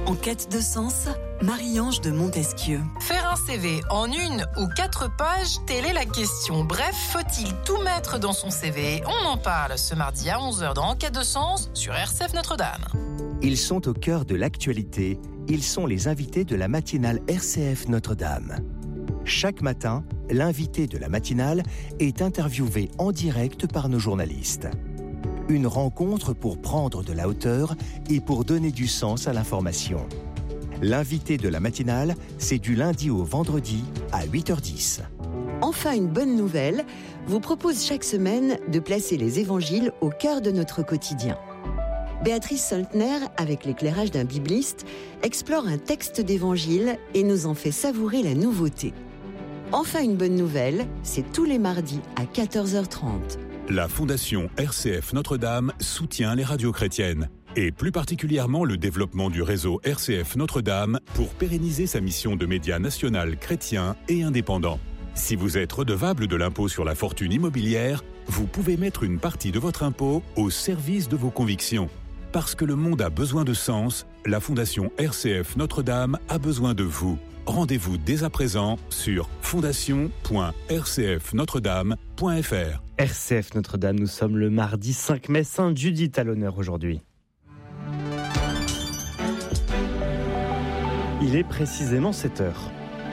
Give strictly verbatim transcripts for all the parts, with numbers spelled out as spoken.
En quête de sens, Marie-Ange de Montesquieu. Faire un C V en une ou quatre pages, telle est la question. Bref, faut-il tout mettre dans son C V? On en parle ce mardi à onze heures dans En quête de sens sur R C F Notre-Dame. Ils sont au cœur de l'actualité. Ils sont les invités de la matinale R C F Notre-Dame. Chaque matin, l'invité de la matinale est interviewé en direct par nos journalistes. Une rencontre pour prendre de la hauteur et pour donner du sens à l'information. L'invité de la matinale, c'est du lundi au vendredi à huit heures dix. Enfin, une bonne nouvelle vous propose chaque semaine de placer les évangiles au cœur de notre quotidien. Béatrice Soltner, avec l'éclairage d'un bibliste, explore un texte d'évangile et nous en fait savourer la nouveauté. Enfin, une bonne nouvelle, c'est tous les mardis à quatorze heures trente. La Fondation R C F Notre-Dame soutient les radios chrétiennes et plus particulièrement le développement du réseau R C F Notre-Dame pour pérenniser sa mission de média national chrétien et indépendant. Si vous êtes redevable de l'impôt sur la fortune immobilière, vous pouvez mettre une partie de votre impôt au service de vos convictions. Parce que le monde a besoin de sens, la Fondation R C F Notre-Dame a besoin de vous. Rendez-vous dès à présent sur fondation point r c f notre dame point f r. R C F Notre-Dame, nous sommes le mardi cinq mai, Sainte Judith à l'honneur aujourd'hui. Il est précisément sept heures.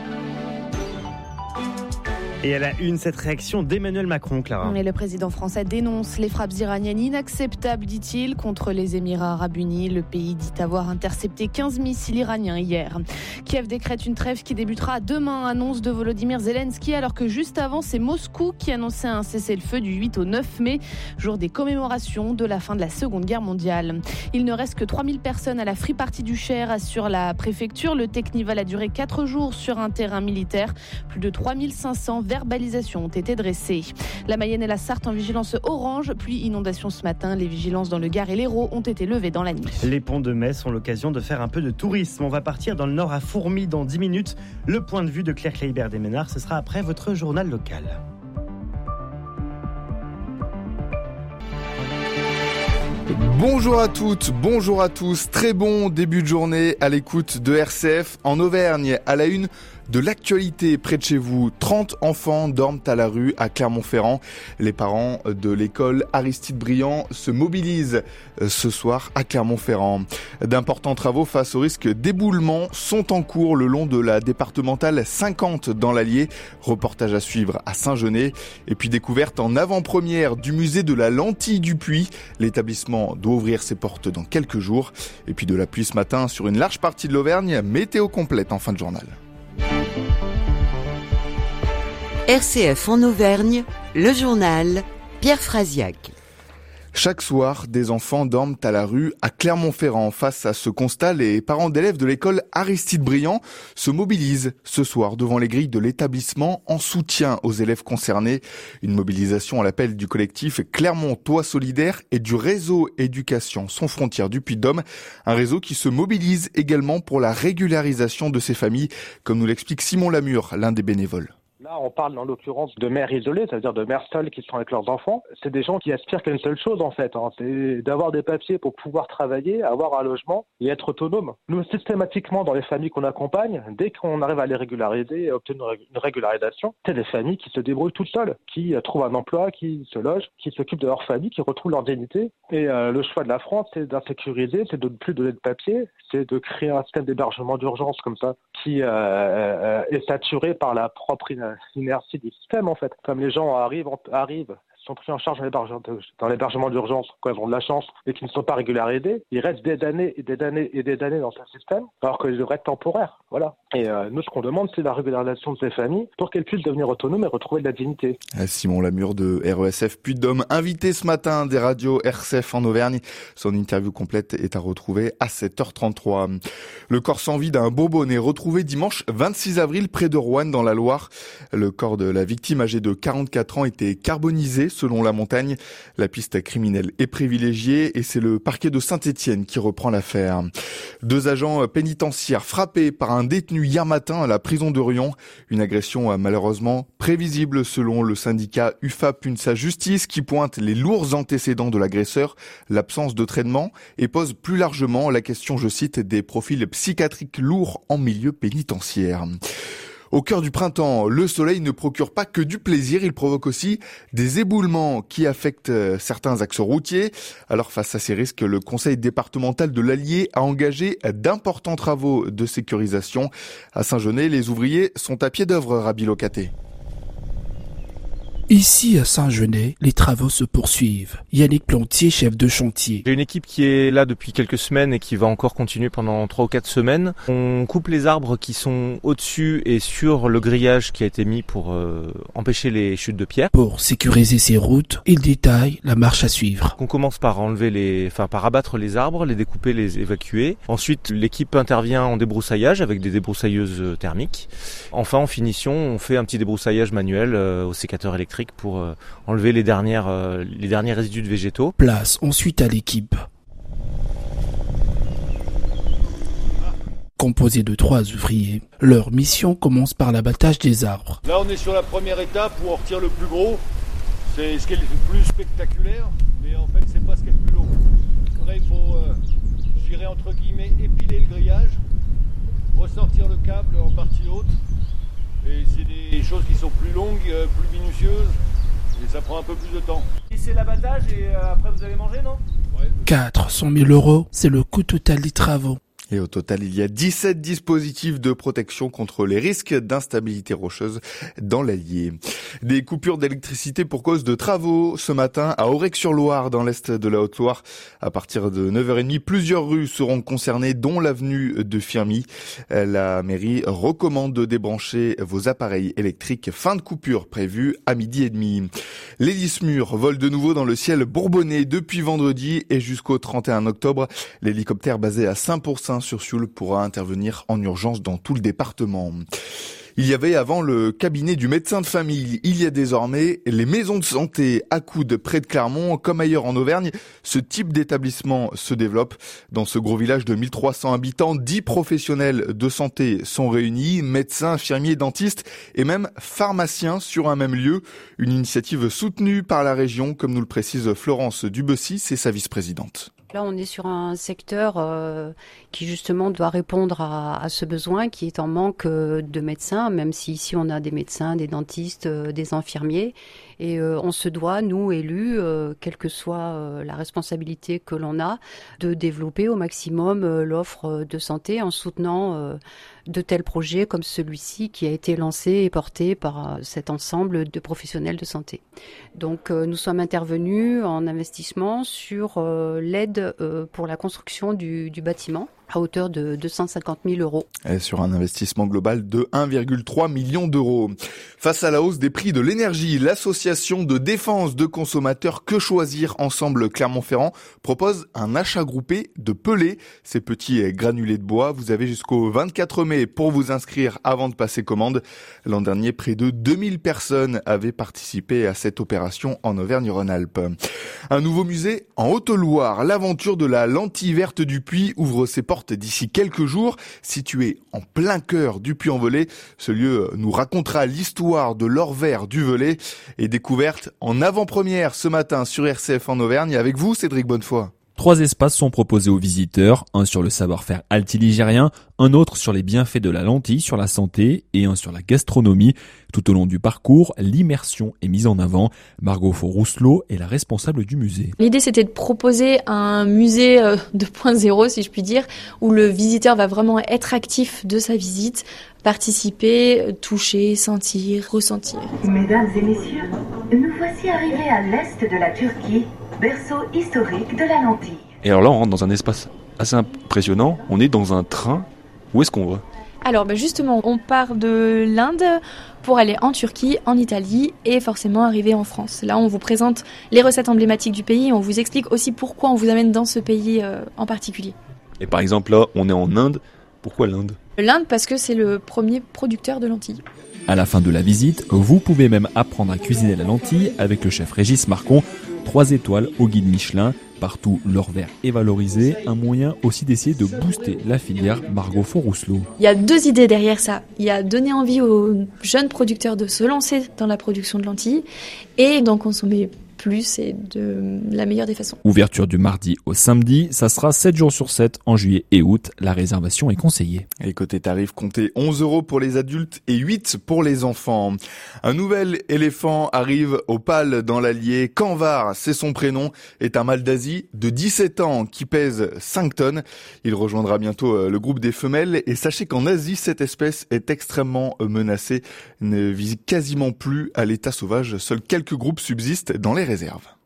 Et à la une, cette réaction d'Emmanuel Macron, Clara. Mais le président français dénonce les frappes iraniennes inacceptables, dit-il, contre les Émirats arabes unis. Le pays dit avoir intercepté quinze missiles iraniens hier. Kiev décrète une trêve qui débutera demain, annonce de Volodymyr Zelensky, alors que juste avant, c'est Moscou qui annonçait un cessez-le-feu du huit au neuf mai, jour des commémorations de la fin de la Seconde Guerre mondiale. Il ne reste que trois mille personnes à la Free Party du Cher, assure la préfecture. Le Technival a duré quatre jours sur un terrain militaire. Plus de trois mille cinq cents verbalisations ont été dressées. La Mayenne et la Sarthe en vigilance orange, pluie inondation ce matin. Les vigilances dans le Gard et l'Hérault ont été levées dans la nuit. Les ponts de Metz sont l'occasion de faire un peu de tourisme. On va partir dans le nord à Fourmies dans dix minutes. Le point de vue de Claire Kleibert des Ménards, ce sera après votre journal local. Bonjour à toutes, bonjour à tous. Très bon début de journée à l'écoute de R C F en Auvergne. À la une de l'actualité près de chez vous, trente enfants dorment à la rue à Clermont-Ferrand. Les parents de l'école Aristide Briand se mobilisent ce soir à Clermont-Ferrand. D'importants travaux face au risque d'éboulement sont en cours le long de la départementale cinquante dans l'Allier. Reportage à suivre à Saint-Genès. Et puis découverte en avant-première du musée de la lentille du Puy. L'établissement doit ouvrir ses portes dans quelques jours. Et puis de la pluie ce matin sur une large partie de l'Auvergne. Météo complète en fin de journal. R C F en Auvergne, le journal Pierre Frasiac. Chaque soir, des enfants dorment à la rue à Clermont-Ferrand. Face à ce constat, les parents d'élèves de l'école Aristide Briand se mobilisent ce soir devant les grilles de l'établissement en soutien aux élèves concernés. Une mobilisation à l'appel du collectif Clermont Toit Solidaire et du réseau Éducation Sans Frontières du Puy-de-Dôme. Un réseau qui se mobilise également pour la régularisation de ces familles, comme nous l'explique Simon Lamure, l'un des bénévoles. Là, on parle en l'occurrence de mères isolées, c'est-à-dire de mères seules qui sont avec leurs enfants. C'est des gens qui aspirent qu'à une seule chose, en fait, hein, c'est d'avoir des papiers pour pouvoir travailler, avoir un logement et être autonome. Nous, systématiquement, dans les familles qu'on accompagne, dès qu'on arrive à les régulariser et obtenir une régularisation, c'est des familles qui se débrouillent toutes seules, qui trouvent un emploi, qui se logent, qui s'occupent de leur famille, qui retrouvent leur dignité. Et euh, le choix de la France, c'est d'insécuriser, c'est de ne plus donner de papier, c'est de créer un système d'hébergement d'urgence comme ça, qui euh, est saturé par la propre inertie du système, en fait. Comme les gens arrivent, arrivent sont pris en charge dans l'hébergement, dans l'hébergement d'urgence quand ils ont de la chance et qui ne sont pas régularisés, ils restent des années et des années et des années dans ce système alors qu'ils devraient être temporaires. Voilà. Et euh, nous, ce qu'on demande, c'est la régularisation de ces familles pour qu'elles puissent devenir autonomes et retrouver de la dignité. Simon Lamure de R E S F Puy-de-Dôme, invité ce matin des radios R C F en Auvergne. Son interview complète est à retrouver à sept heures trente-trois. Le corps sans vie d'un Bourbonnais retrouvé dimanche vingt-six avril près de Roanne dans la Loire. Le corps de la victime âgée de quarante-quatre ans était carbonisé selon La Montagne. La piste criminelle est privilégiée et c'est le parquet de Saint-Étienne qui reprend l'affaire. Deux agents pénitentiaires frappés par un détenu hier matin à la prison de Riom. Une agression malheureusement prévisible selon le syndicat U F A P UNSA Justice qui pointe les lourds antécédents de l'agresseur, l'absence de traitement et pose plus largement la question, je cite, des profils psychiatriques lourds en milieu pénitentiaire. Au cœur du printemps, le soleil ne procure pas que du plaisir, il provoque aussi des éboulements qui affectent certains axes routiers. Alors face à ces risques, le conseil départemental de l'Allier a engagé d'importants travaux de sécurisation. À Saint-Genès, les ouvriers sont à pied d'œuvre, Rabi Locaté. Ici à Saint-Genès, les travaux se poursuivent. Yannick Plantier, chef de chantier. J'ai une équipe qui est là depuis quelques semaines et qui va encore continuer pendant trois ou quatre semaines. On coupe les arbres qui sont au-dessus et sur le grillage qui a été mis pour euh, empêcher les chutes de pierre. Pour sécuriser ces routes, il détaille la marche à suivre. On commence par enlever les, enfin par abattre les arbres, les découper, les évacuer. Ensuite, l'équipe intervient en débroussaillage avec des débroussailleuses thermiques. Enfin, en finition, on fait un petit débroussaillage manuel euh, au sécateur électrique pour euh, enlever les dernières, euh, les derniers résidus de végétaux. Place ensuite à l'équipe. Composée de trois ouvriers, leur mission commence par l'abattage des arbres. Là on est sur la première étape où on retire le plus gros. C'est ce qui est le plus spectaculaire, mais en fait c'est pas ce qui est le plus long. Après il faut, euh, je dirais entre guillemets, épiler le grillage, ressortir le câble en partie haute. Et c'est des choses qui sont plus longues, plus minutieuses, et ça prend un peu plus de temps. Et c'est l'abattage et après vous allez manger, non ? Ouais. quatre cent mille euros, c'est le coût total des travaux. Et au total, il y a dix-sept dispositifs de protection contre les risques d'instabilité rocheuse dans l'Allier. Des coupures d'électricité pour cause de travaux ce matin à Aurec-sur-Loire, dans l'est de la Haute-Loire. À partir de neuf heures trente, plusieurs rues seront concernées, dont l'avenue de Firmy. La mairie recommande de débrancher vos appareils électriques. Fin de coupure prévue à midi et demi. L'hélice Mur vole de nouveau dans le ciel bourbonnais depuis vendredi et jusqu'au trente et un octobre. L'hélicoptère basé à Saint-Pourçain sur Sioule pourra intervenir en urgence dans tout le département. Il y avait avant le cabinet du médecin de famille, il y a désormais les maisons de santé à Coudes près de Clermont. Comme ailleurs en Auvergne, ce type d'établissement se développe. Dans ce gros village de mille trois cents habitants, dix professionnels de santé sont réunis, médecins, infirmiers, dentistes et même pharmaciens sur un même lieu. Une initiative soutenue par la région, comme nous le précise Florence Dubessy, c'est sa vice-présidente. Là, on est sur un secteur euh, qui justement doit répondre à, à ce besoin qui est en manque euh, de médecins, même si ici on a des médecins, des dentistes, euh, des infirmiers. Et euh, on se doit, nous, élus, euh, quelle que soit euh, la responsabilité que l'on a, de développer au maximum euh, l'offre de santé en soutenant euh, de tels projets comme celui-ci qui a été lancé et porté par euh, cet ensemble de professionnels de santé. Donc euh, nous sommes intervenus en investissement sur euh, l'aide euh, pour la construction du, du bâtiment à hauteur de deux cent cinquante mille euros. Et sur un investissement global de un virgule trois million d'euros. Face à la hausse des prix de l'énergie, l'association de défense de consommateurs Que Choisir Ensemble Clermont-Ferrand propose un achat groupé de pellets. Ces petits granulés de bois, vous avez jusqu'au vingt-quatre mai pour vous inscrire avant de passer commande. L'an dernier, près de deux mille personnes avaient participé à cette opération en Auvergne-Rhône-Alpes. Un nouveau musée en Haute-Loire. L'aventure de la lentille verte du Puy ouvre ses portes d'ici quelques jours. Situé en plein cœur du Puy-en-Velay, ce lieu nous racontera l'histoire de l'or vert du Velay et découverte en avant-première ce matin sur R C F en Auvergne. Avec vous, Cédric Bonnefoy. Trois espaces sont proposés aux visiteurs, un sur le savoir-faire altiligérien, un autre sur les bienfaits de la lentille sur la santé et un sur la gastronomie. Tout au long du parcours, l'immersion est mise en avant. Margot Faure-Rousselot est la responsable du musée. L'idée, c'était de proposer un musée deux point zéro, si je puis dire, où le visiteur va vraiment être actif de sa visite, participer, toucher, sentir, ressentir. Mesdames et messieurs, nous voici arrivés à l'est de la Turquie, berceau historique de la lentille. Et alors là, on rentre dans un espace assez impressionnant. On est dans un train. Où est-ce qu'on va ? Alors ben justement, on part de l'Inde pour aller en Turquie, en Italie et forcément arriver en France. Là, on vous présente les recettes emblématiques du pays et on vous explique aussi pourquoi on vous amène dans ce pays euh, en particulier. Et par exemple, là, on est en Inde. Pourquoi l'Inde ? L'Inde parce que c'est le premier producteur de lentilles. À la fin de la visite, vous pouvez même apprendre à cuisiner la lentille avec le chef Régis Marcon. Trois étoiles au guide Michelin. Partout, leur verre est valorisé. Un moyen aussi d'essayer de booster la filière. Margot Font-Rousselot. Il y a deux idées derrière ça. Il y a donner envie aux jeunes producteurs de se lancer dans la production de lentilles et d'en consommer plus et de la meilleure des façons. Ouverture du mardi au samedi, ça sera sept jours sur sept en juillet et août. La réservation est conseillée. Et côté tarif, comptez onze euros pour les adultes et huit pour les enfants. Un nouvel éléphant arrive au Pal dans l'Allier. Canvar, c'est son prénom, est un mâle d'Asie de dix-sept ans qui pèse cinq tonnes. Il rejoindra bientôt le groupe des femelles. Et sachez qu'en Asie, cette espèce est extrêmement menacée, ne vit quasiment plus à l'état sauvage. Seuls quelques groupes subsistent dans les réserves.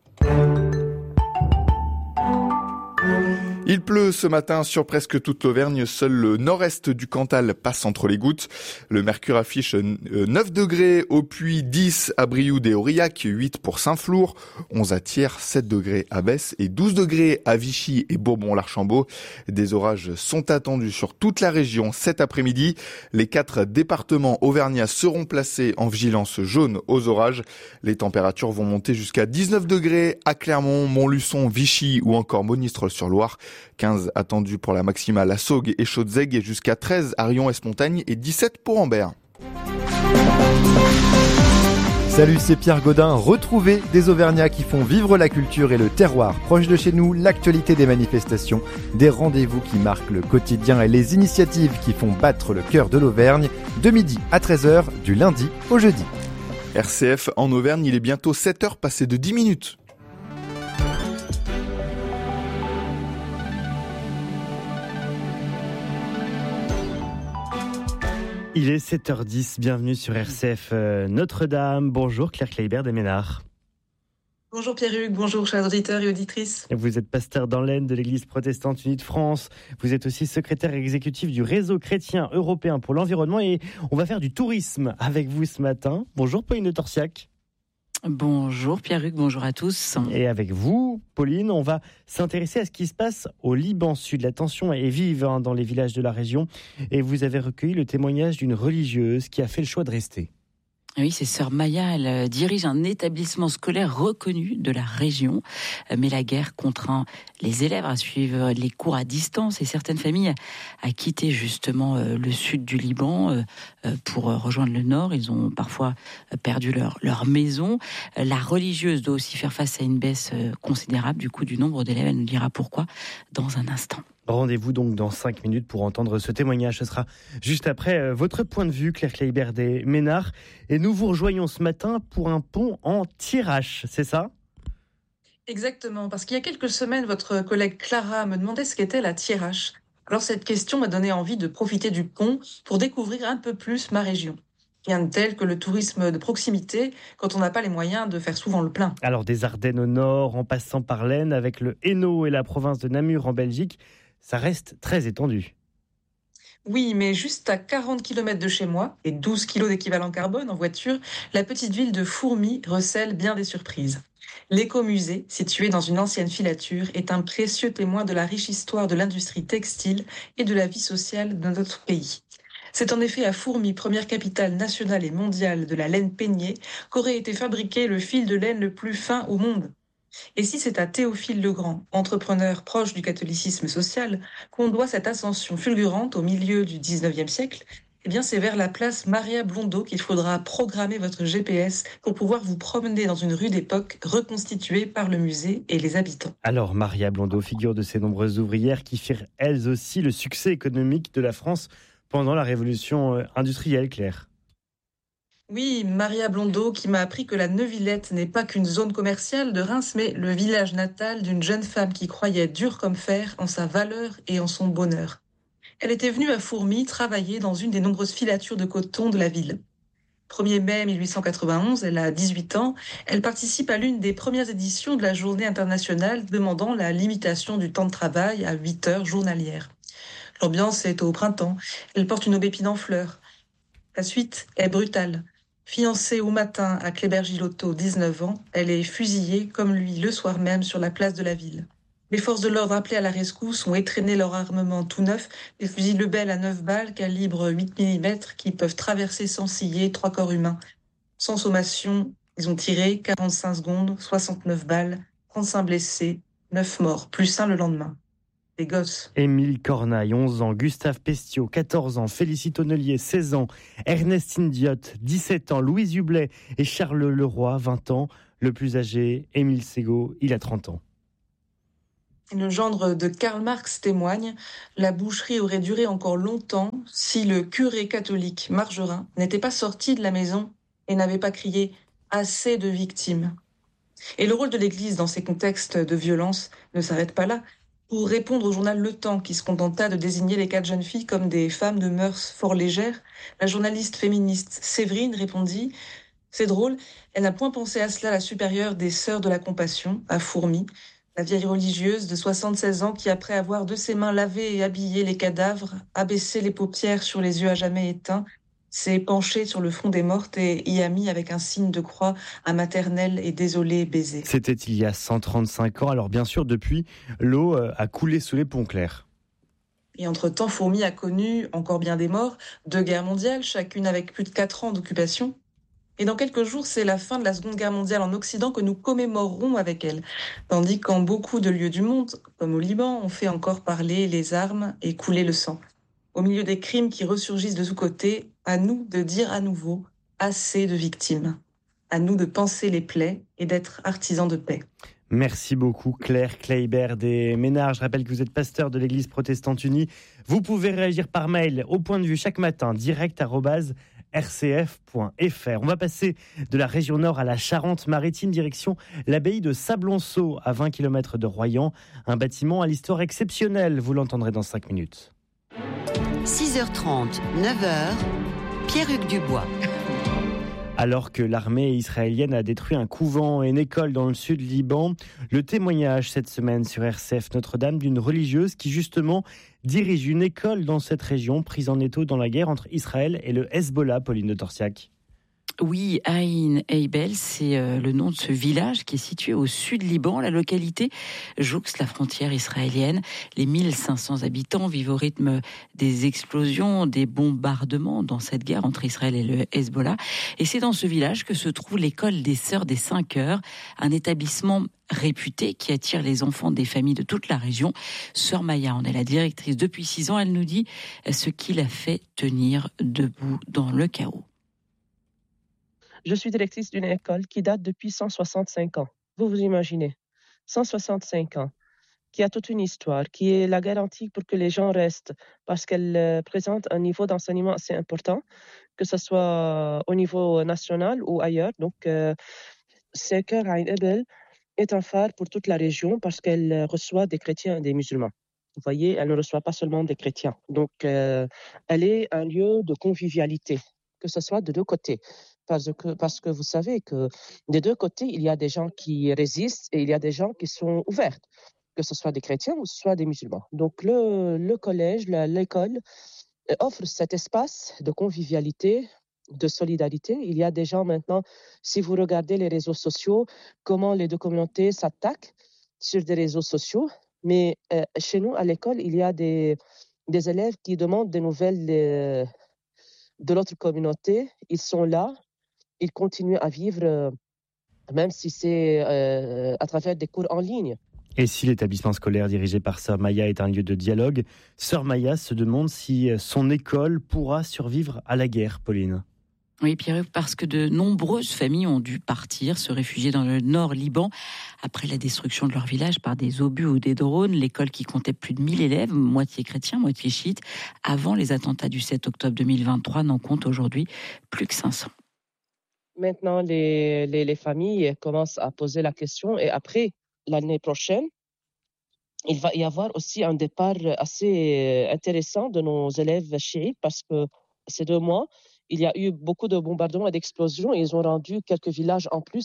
Il pleut ce matin sur presque toute l'Auvergne. Seul le nord-est du Cantal passe entre les gouttes. Le mercure affiche neuf degrés au Puy, dix à Brioude et Aurillac, huit pour Saint-Flour, onze à Thiers, sept degrés à Besse et douze degrés à Vichy et Bourbon-l'Archambault. Des orages sont attendus sur toute la région cet après-midi. Les quatre départements auvergnats seront placés en vigilance jaune aux orages. Les températures vont monter jusqu'à dix-neuf degrés à Clermont, Montluçon, Vichy ou encore Monistrol-sur-Loire. quinze attendus pour la maximale à Saugues et Chaudzeg et jusqu'à treize à Rion-Esmontagne et dix-sept pour Ambert. Salut, c'est Pierre Gaudin. Retrouvez des Auvergnats qui font vivre la culture et le terroir. Proche de chez nous, l'actualité des manifestations, des rendez-vous qui marquent le quotidien et les initiatives qui font battre le cœur de l'Auvergne. De midi à treize heures, du lundi au jeudi. R C F en Auvergne, il est bientôt sept heures passées de dix minutes. Il est sept heures dix, bienvenue sur R C F euh, Notre-Dame. Bonjour Claire Kleibert des Ménards. Bonjour Pierre-Hugues, bonjour chers auditeurs et auditrices. Vous êtes pasteur dans l'Aisne de l'Église protestante unie de France. Vous êtes aussi secrétaire exécutif du réseau chrétien européen pour l'environnement et on va faire du tourisme avec vous ce matin. Bonjour Pauline de Torsiac. Bonjour Pierre-Hugues, bonjour à tous. Et avec vous, Pauline, on va s'intéresser à ce qui se passe au Liban Sud. La tension est vive hein, dans les villages de la région et vous avez recueilli le témoignage d'une religieuse qui a fait le choix de rester. Oui, c'est sœur Maya, elle dirige un établissement scolaire reconnu de la région. Mais la guerre contraint les élèves à suivre les cours à distance et certaines familles à quitter justement le sud du Liban pour rejoindre le nord. Ils ont parfois perdu leur, leur maison. La religieuse doit aussi faire face à une baisse considérable du coup du nombre d'élèves. Elle nous dira pourquoi dans un instant. Rendez-vous donc dans cinq minutes pour entendre ce témoignage. Ce sera juste après euh, votre point de vue, Claire Kleibert des Ménards. Et nous vous rejoignons ce matin pour un pont en Thiérache, c'est ça ? Exactement, parce qu'il y a quelques semaines, votre collègue Clara me demandait ce qu'était la Thiérache. Alors cette question m'a donné envie de profiter du pont pour découvrir un peu plus ma région. Rien de tel que le tourisme de proximité quand on n'a pas les moyens de faire souvent le plein. Alors des Ardennes au nord, en passant par l'Aisne, avec le Hainaut et la province de Namur en Belgique, ça reste très étendu. Oui, mais juste à quarante kilomètres de chez moi et douze kilos d'équivalent carbone en voiture, la petite ville de Fourmies recèle bien des surprises. L'écomusée, situé dans une ancienne filature, est un précieux témoin de la riche histoire de l'industrie textile et de la vie sociale de notre pays. C'est en effet à Fourmies, première capitale nationale et mondiale de la laine peignée, qu'aurait été fabriqué le fil de laine le plus fin au monde. Et si c'est à Théophile Legrand, entrepreneur proche du catholicisme social, qu'on doit cette ascension fulgurante au milieu du dix-neuvième siècle, eh bien c'est vers la place Maria Blondeau qu'il faudra programmer votre G P S pour pouvoir vous promener dans une rue d'époque reconstituée par le musée et les habitants. Alors Maria Blondeau, figure de ces nombreuses ouvrières qui firent elles aussi le succès économique de la France pendant la révolution industrielle, Claire. Oui, Maria Blondeau qui m'a appris que la Neuvillette n'est pas qu'une zone commerciale de Reims, mais le village natal d'une jeune femme qui croyait dur comme fer en sa valeur et en son bonheur. Elle était venue à Fourmies travailler dans une des nombreuses filatures de coton de la ville. premier mai mille huit cent quatre-vingt-onze, elle a dix-huit ans, elle participe à l'une des premières éditions de la journée internationale demandant la limitation du temps de travail à huit heures journalières. L'ambiance est au printemps, elle porte une aubépine en fleurs. La suite est brutale. Fiancée au matin à Kléber Gilotto, dix-neuf ans, elle est fusillée comme lui le soir même sur la place de la ville. Les forces de l'ordre appelées à la rescousse ont étrenné leur armement tout neuf, des fusils Lebel à neuf balles, calibre huit millimètres, qui peuvent traverser sans ciller trois corps humains. Sans sommation, ils ont tiré quarante-cinq secondes, soixante-neuf balles, trente-cinq blessés, neuf morts, plus un le lendemain. Des gosses. Émile Cornaille, onze ans, Gustave Pestiot, quatorze ans, Félicite Honnelier, seize ans, Ernestine Diotte, dix-sept ans, Louise Hublet et Charles Leroy, vingt ans. Le plus âgé, Émile Ségaud, il a trente ans. Le gendre de Karl Marx témoigne, la boucherie aurait duré encore longtemps si le curé catholique Margerin n'était pas sorti de la maison et n'avait pas crié « assez de victimes ». Et le rôle de l'Église dans ces contextes de violence ne s'arrête pas là. Pour répondre au journal Le Temps, qui se contenta de désigner les quatre jeunes filles comme des femmes de mœurs fort légères, la journaliste féministe Séverine répondit « C'est drôle, elle n'a point pensé à cela la supérieure des Sœurs de la Compassion, à Fourmies, la vieille religieuse de soixante-seize ans qui, après avoir de ses mains lavé et habillé les cadavres, abaissé les paupières sur les yeux à jamais éteints, s'est penchée sur le front des mortes et y a mis avec un signe de croix un maternel et désolé baiser. » C'était il y a cent trente-cinq ans. Alors bien sûr, depuis, l'eau a coulé sous les ponts clairs. Et entre-temps, Fourmies a connu, encore bien des morts, deux guerres mondiales, chacune avec plus de quatre ans d'occupation. Et dans quelques jours, c'est la fin de la Seconde Guerre mondiale en Occident que nous commémorerons avec elle. Tandis qu'en beaucoup de lieux du monde, comme au Liban, on fait encore parler les armes et couler le sang. Au milieu des crimes qui ressurgissent de tous côtés, à nous de dire à nouveau « assez de victimes ». À nous de penser les plaies et d'être artisans de paix. Merci beaucoup Claire Kleibert des Ménards. Je rappelle que vous êtes pasteur de l'Église protestante unie. Vous pouvez réagir par mail au point de vue chaque matin, direct arobase r c f point f r. On va passer de la région nord à la Charente-Maritime, direction l'abbaye de Sablonceau, à vingt kilomètres de Royan. Un bâtiment à l'histoire exceptionnelle, vous l'entendrez dans cinq minutes. six heures trente, neuf heures, Pierre-Hugues Dubois. Alors que l'armée israélienne a détruit un couvent et une école dans le sud Liban, le témoignage cette semaine sur R C F Notre-Dame d'une religieuse qui justement dirige une école dans cette région prise en étau dans la guerre entre Israël et le Hezbollah, Pauline de Torsiac. Oui, Ain Eibel, c'est le nom de ce village qui est situé au sud Liban. La localité jouxte la frontière israélienne. Les mille cinq cents habitants vivent au rythme des explosions, des bombardements dans cette guerre entre Israël et le Hezbollah. Et c'est dans ce village que se trouve l'école des Sœurs des Cinq Heures, un établissement réputé qui attire les enfants des familles de toute la région. Sœur Maya en est la directrice depuis six ans. Elle nous dit ce qui l'a fait tenir debout dans le chaos. Je suis directrice d'une école qui date depuis cent soixante-cinq ans. Vous vous imaginez, cent soixante-cinq ans, qui a toute une histoire, qui est la garantie pour que les gens restent, parce qu'elle présente un niveau d'enseignement assez important, que ce soit au niveau national ou ailleurs. Donc, euh, Seker Ain Eibel est un phare pour toute la région parce qu'elle reçoit des chrétiens et des musulmans. Vous voyez, elle ne reçoit pas seulement des chrétiens. Donc, euh, elle est un lieu de convivialité, que ce soit de deux côtés. Parce que, parce que vous savez que des deux côtés, il y a des gens qui résistent et il y a des gens qui sont ouverts, que ce soit des chrétiens ou ce soit des musulmans. Donc le, le collège, la, l'école offre cet espace de convivialité, de solidarité. Il y a des gens maintenant, si vous regardez les réseaux sociaux, comment les deux communautés s'attaquent sur des réseaux sociaux. Mais euh, chez nous, à l'école, il y a des, des élèves qui demandent des nouvelles de, de l'autre communauté. Ils sont là. Ils continuent à vivre, euh, même si c'est euh, à travers des cours en ligne. Et si l'établissement scolaire dirigé par Sœur Maya est un lieu de dialogue, Sœur Maya se demande si son école pourra survivre à la guerre, Pauline. Oui, Pierre, parce que de nombreuses familles ont dû partir, se réfugier dans le nord Liban après la destruction de leur village par des obus ou des drones. L'école qui comptait plus de mille élèves, moitié chrétiens, moitié chiites, avant les attentats du sept octobre deux mille vingt-trois, n'en compte aujourd'hui plus que cinq cents. Maintenant, les, les, les familles commencent à poser la question et après, l'année prochaine, il va y avoir aussi un départ assez intéressant de nos élèves chiites parce que ces deux mois, il y a eu beaucoup de bombardements et d'explosions et ils ont rendu quelques villages en plus